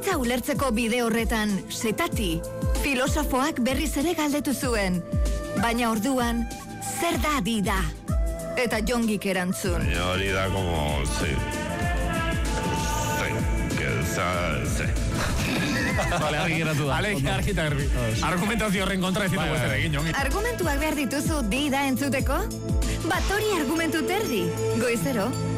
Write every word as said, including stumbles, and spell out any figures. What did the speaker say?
Bizitza ulertzeko bide horretan, setati, filosofoak berriz ere galdetu zuen. Baina orduan, zer da dida? Eta Jongik erantzun. Baina hori da como, sí. Sí, que za, sí. Vale, argi geratu da. Argi, argi eta garbi. Argumentazio horren kontra ez ditugu ezer egin, Jongi. Argumentuak behar dituzu dida entzuteko? Bat hori argumentu terdi, goizero.